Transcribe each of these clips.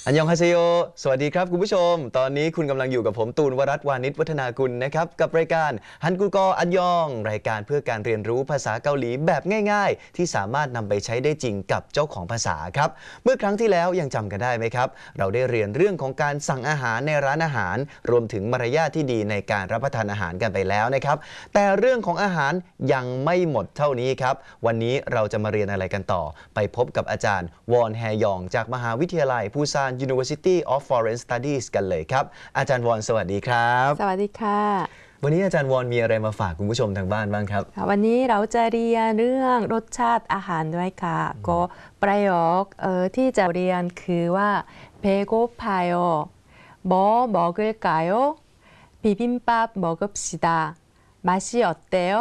อันยองฮาเซโยสวัสดีครับคุณผู้ชมตอนนี้คุณกำลังอยู่กับผมตูนวรัตน์วานิชวัฒนากุลนะครับกับรายการฮันกุกออันยองรายการเพื่อการเรียนรู้ภาษาเกาหลีแบบง่ายๆที่สามารถนำไปใช้ได้จริงกับเจ้าของภาษาครับเมื่อครั้งที่แล้วยังจำกันได้ไหมครับเราได้เรียนเรื่องของการสั่งอาหารในร้านอาหารรวมถึงมารยาทที่ดีในการรับประทานอาหารกันไปแล้วนะครับแต่เรื่องของอาหารยังไม่หมดเท่านี้ครับวันนี้เราจะมาเรียนอะไรกันต่อไปพบกับอาจารย์วอนแฮยองจากมหาวิทยาลัยปูซาน University of Foreign Studies กันเลยครับอาจารย์วอนสวัสดีครับสวัสดีค่ะวันนี้อาจารย์วอนมีอะไรมาฝากคุณผู้ชมทางบ้านบ้างครับวันนี้เราจะเรียนเรื่องรสชาติอาหารด้วยค่ะก็ประโยคที่จะเรียนคือว่าเบโกพายโอ뭐 먹을까요? 비빔밥 먹읍시다. 맛이 어때요?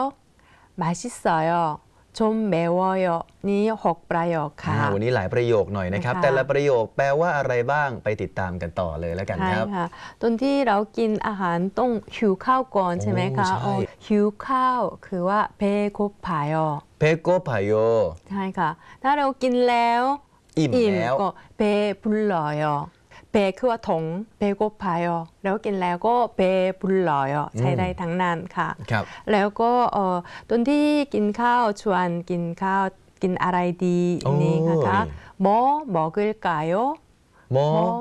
맛있어요. 좀 매워요. นี่6ประโยคค่ะวันนี้หลายประโยคหน่อยนะครับแต่ละประโยคแปลว่าอะไรบ้างไปติดตามกันต่อเลยแล้วกันครับใช่ค่ะตอนที่เรากินอาหารต้องหิวข้าวก่อนใช่ไหมคะหิวข้าวคือว่าเบโกพายโอเบโกพายโอใช่ค่ะถ้าเรากินแล้วอิ่มแล้วก็เบบุลอยเบคือว่าถงเบโกพายแล้วกินแล้วก็เบบุลอยใช้ได้ทั้งนั้นค่ะแล้วก็ตอนที่กินข้าวชวนกินข้าวกินอะไรดีนี่ค่ะ뭐 먹을까요? 뭐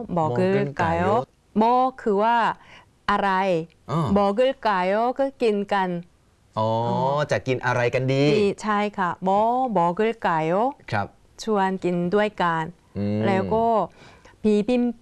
먹을까요? 뭐คือว่าอะไร먹을까요? ก็กินกันจะกินอะไรกันดีใช่ค่ะ뭐 먹을까요? ครับชวนกินด้วยกันแล้วก็비빔밥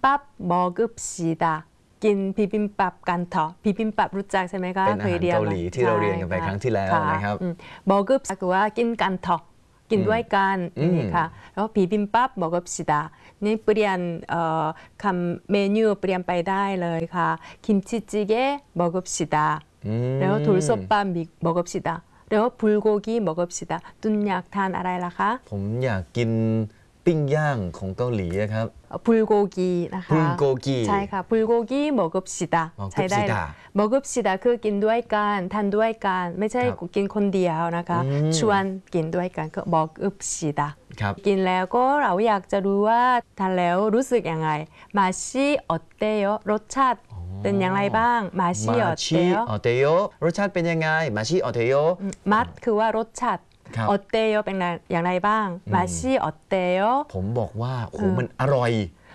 먹읍시다กินบิบิมบับกันเถอะบิบิมบับรู้จักใช่ไหมคะเป็นอาหารเกาหลีที่เราเรียนกันไปครั้งที่แล้วนะครับ 먹읍คือว่ากินกันเถอะกินด้วยกันนี่ค่ะแล้วบิบิมบับ먹읍시다นี่เปลี่ยนคำเมนูเปลี่ยนไปได้เลยค่ะ김치찌개 먹읍시다แล้ว돌솥밥 먹읍시다แล้ว불고기 먹읍시다ตุนอยากทานอะไรล่ะคะผมอยากกินปิ้งย่างของเกาหลีครับ 불고기นะคะ 불고기 ใช่ค่ะ불고기 먹읍시다ใช้ได้먹읍시다คือกินด้วยกันทานด้วยกันไม่ใช่กินคนเดียวนะคะชวนกินด้วยกันก็먹읍시다กินแล้วก็เราอยากจะรู้ว่าทานแล้วรู้สึกยังไง맛이 어때요รสชาติเป็นอย่างไรบ้าง맛이 어때요 รสชาติเป็นยังไง맛이 어때요 맛คือว่ารสชาติ어때요เป็นอย่างไรบ้าง맛이 어때요 ผมบอกว่าโอ้มันอร่อย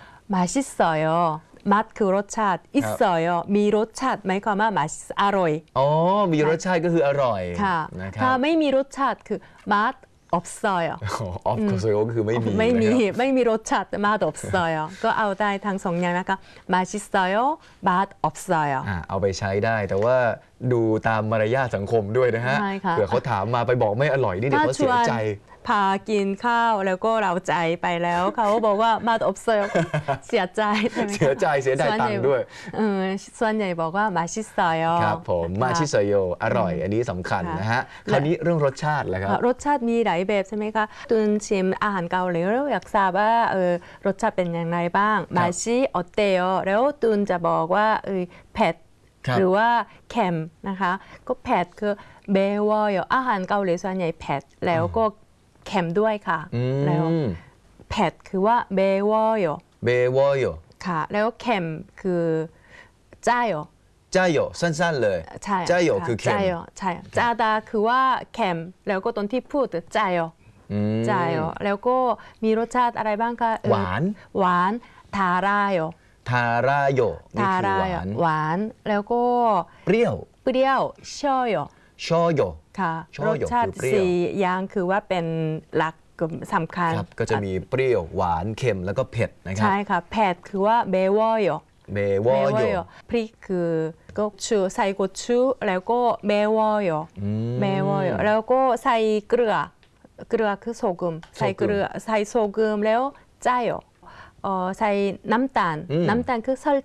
맛있어요 맛คือรสชาติ있어요มีรสชาติหมายความว่า맛อร่อยมีรสชาติก็คืออร่อยค่ะถ้าไม่มีรสชาติคือ맛 없어요 없어요ก็คือไม่มีรสชาติ맛 없어요ก็เอาได้ทั้งสองอย่างนะคะ맛있어요 맛 없어요 เอาไปใช้ได้แต่ว่าดูตามมารยาทสังคมด้วยนะฮะเผื่อเขาถามมาไปบอกไม่อร่อยนี่เดี๋ยวเขาเสียใจพากินข้าวแล้วก็เราใจไปแล้วเขาบอกว่า맛 없어요เสียใจเสียใจเสียดายตังค์ด้วยส่วนใหญ่บอกว่า맛있어요 ครับผม맛있어요อร่อยอันนี้สำคัญนะฮะคราวนี้เรื่องรสชาติแหละครับรสชาติมีหลายแบบใช่ไหมคะตุนชิมอาหารเกาหลีแล้วอยากทราบว่ารสชาติเป็นอย่างไรบ้าง맛이 어때요แล้วตุนจะบอกว่าเผ็ดหรือว่าเค็มนะคะก็เผ็ดคือเบวอยอาหารเกาหลีส่วนใหญ่เผ็ดแล้วก็เค็มด้วยค่ะแล้วเผ็ดคือว่าเบวอยค่ะแล้วเค็มคือจ้ายสั้นๆเลยจ้ายคือเค็มใช่จ้าดาคือว่าเค็มแล้วก็ตอนที่พูดจ้ายแล้วก็มีรสชาติอะไรบ้างคะหวานทาราโยนี่คือหวานแล้วก็เปรี้ยวชอยค่ะรสชาติ4อย่างคือว่าเป็นหลักสำคัญก็จะมีเปรี้ยวหวานเค็มแล้วก็เผ็ดนะครับใช่ค่ะเผ็ดคือว่าเบวอยพริกคือก็ชูใส่กุชูแล้วก็เบวอยแล้วก็ใส่เกลือคือโซกุมใส่เกลือใส่โซกุมแล้วจ้ายใส่น้ำตาลคือ설탕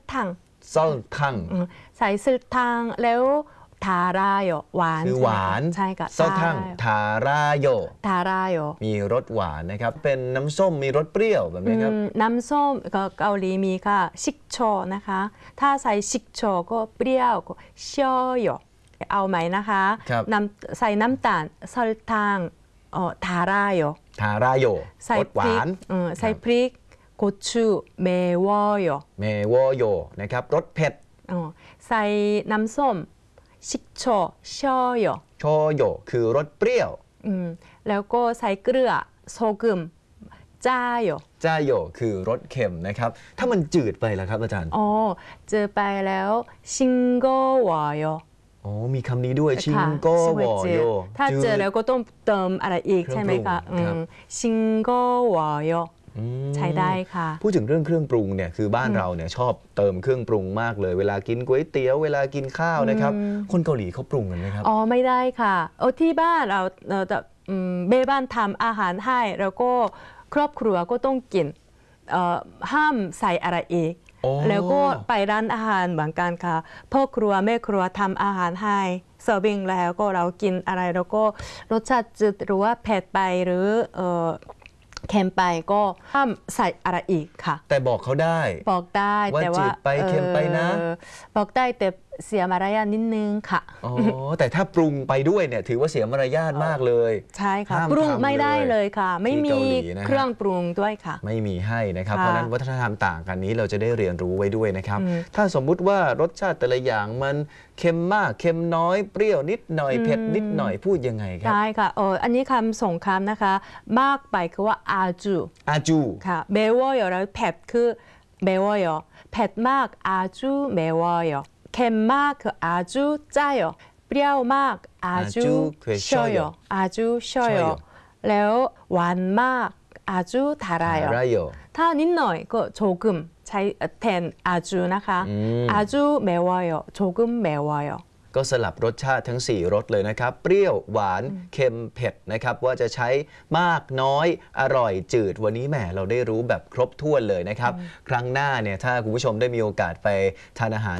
ใส่설탕แล้วทาราโยหวานคือหวานใช่ค่ะ 설탕ทาราโยมีรสหวานนะครับเป็นน้ำส้มมีรสเปรี้ยวแบบนี้ครับน้ำส้มเกาหลีมีค่ะชิกโชนะคะถ้าใส่ชิกโชก็เปรี้ยวก็ชอยเอาไหมนะคะใส่น้ำตาล설탕ทาราโยรสหวานใส่พริก 고추 매워요. เมโวโยนะครับรสเผ็ดใส่น้ำส้ม 식초 셔요. โชโยคือรสเปรี้ยวแล้วก็ใส่เกลือ 소금 짜요. จ้าโยคือรสเค็มนะครับ ถ้ามันจืดไปล่ะครับอาจารย์เจอไปแล้ว 싱거워요. อ๋อมีคำนี้ด้วยชิงโกวอโยถ้าเจอแล้วก็ต้องเติมอะไรอีกเครื่องใช่ไหมคะปรุงครับ 싱거워요. ใช้ได้ค่ะพูดถึงเรื่องเครื่องปรุงเนี่ยคือบ้านเราเนี่ยชอบเติมเครื่องปรุงมากเลย เวลากินก๋วยเตี๋ยวเวลากินข้าวนะครับ คนเกาหลีเขาปรุงกันไหมครับไม่ได้ค่ะที่บ้านเราจะแม่บ้านทำอาหารให้แล้วก็ครอบครัวก็ต้องกินห้ามใส่อะไรอีกอ๋อแล้วก็ไปร้านอาหารเหมือนกันค่ะพ่อครัวแม่ครัวทำอาหารให้เสิร์ฟวิ่งแล้วก็เรากินอะไรแล้วก็รสชาติจืดหรือว่าเผ็ดไปหรือเค็มไปก็ห้ามใส่อะไรอีกค่ะแต่บอกเขาได้บอกได้ว่าแต่ว่าจืดไปเค็มไปนะบอกได้แต่เสียมารยาทนิดนึงค่ะอ๋อแต่ถ้าปรุงไปด้วยเนี่ยถือว่าเสียมารยาทมากเลยใช่ค่ะห้ามปรุงทำไม่ได้เลยค่ะ ไม่ที่มีเกาหลีนะฮะเครื่องปรุงด้วยค่ะไม่มีให้นะครับค่ะเพราะฉะนั้นวัฒนธรรมต่างกันนี้เราจะได้เรียนรู้ไว้ด้วยนะครับ ถ้าสมมุติว่ารสชาติแต่ละอย่างมันเค็มมากเค็มน้อยเปรี้ยวนิดหน่อยเผ็ดนิดหน่อยพูดยังไงครับได้ค่ะอันนี้คำสงครามนะคะ มากไปคือว่าอาจูอาจูค่ะเมวอยแล้วเผ็ดคือเมวอยเผ็ดมากอาจูเมวอยเค็มมากคืออาจูจ้ายเปรี้ยวมากอาจูชอยอาจูชอยแล้วหวานมากอาจูทารายไรโยถ้านิดหน่อยก็โชกุมใช้แทนอาจูนะคะอาจูเมวอยโชกุมเมวอยก็สลับรสชาติทั้ง 4รสเลยนะครับ เปรี้ยวหวานเค็มเผ็ดนะครับ ว่าจะใช้มากน้อยอร่อยจืดวันนี้แหมเราได้รู้แบบครบถ้วนเลยนะครับ ครั้งหน้าเนี่ยถ้าคุณผู้ชมได้มีโอกาสไปทานอาหาร